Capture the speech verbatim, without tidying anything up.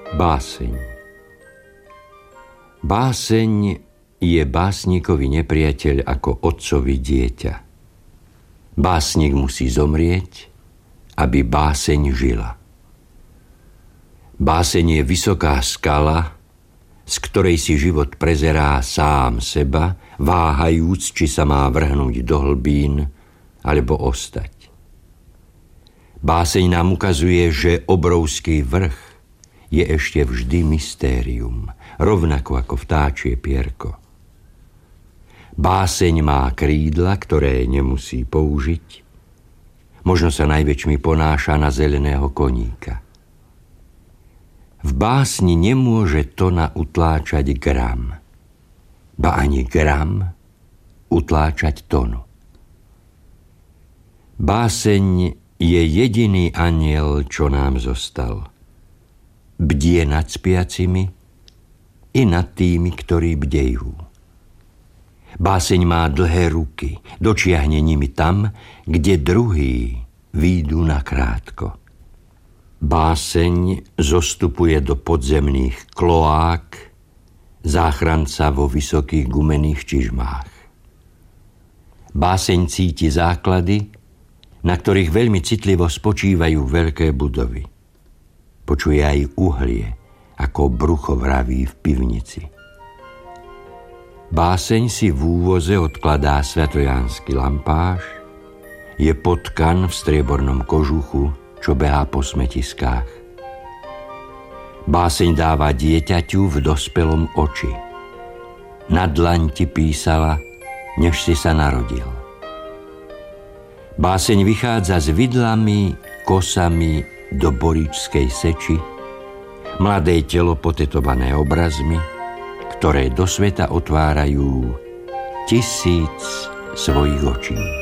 Báseň. Báseň je básnikovi nepriateľ ako otcovi dieťa. Básnik musí zomrieť, aby báseň žila. Báseň je vysoká skala, z ktorej si život prezerá sám seba, váhajúc, či sa má vrhnúť do hlbín, alebo ostať. Báseň nám ukazuje, že obrovský vrch je ešte vždy mystérium, rovnako ako vtáčie pierko. Báseň má krídla, ktoré nemusí použiť. Možno sa najväčšmi ponáša na zeleného koníka. V básni nemôže tona utláčať gram, ba ani gram utláčať tonu. Báseň je jediný anjel, čo nám zostal. Bdie nad spiacimi i nad tými, ktorí bdejú. Báseň má dlhé ruky, dočiahne nimi tam, kde druhí výjdu nakrátko. Báseň zostupuje do podzemných kloák, záchranca vo vysokých gumených čižmách. Báseň cíti základy, na ktorých veľmi citlivo spočívajú veľké budovy. Počuje aj uhlie, ako brucho vraví v pivnici. Báseň si v úvoze odkladá svatojánsky lampáš, je potkan v striebornom kožuchu, čo behá po smetiskách. Báseň dáva dieťaťu v dospelom oči. Na dlaň ti písala, než si sa narodil. Báseň vychádza s vidlami, kosami do boričskej seči, mladé telo potetované obrazmi, ktoré do sveta otvárajú tisíc svojich očí.